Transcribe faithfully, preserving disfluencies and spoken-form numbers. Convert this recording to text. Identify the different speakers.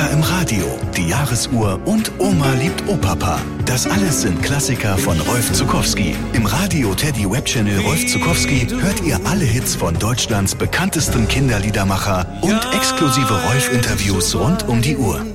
Speaker 1: Kinder im Radio, die Jahresuhr und Oma liebt Opapa. Das alles sind Klassiker von Rolf Zuckowski. Im Radio Teddy Web Channel Rolf Zuckowski hört ihr alle Hits von Deutschlands bekanntesten Kinderliedermacher und exklusive Rolf-Interviews rund um die Uhr.